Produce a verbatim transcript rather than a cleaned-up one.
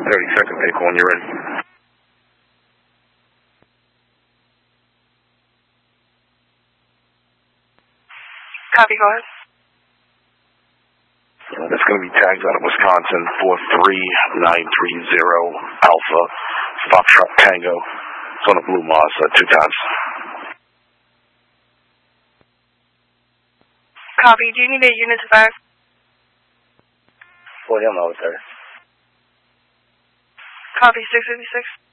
thirty-second vehicle when you're in. Copy, go ahead. That's going to be tags out of Wisconsin, four three nine three zero Alpha, Foxtrot Tango. It's on a blue Moss, uh, two times. Copy, do you need a unit to fire? William, oh, sir. Copy, six fifty-six.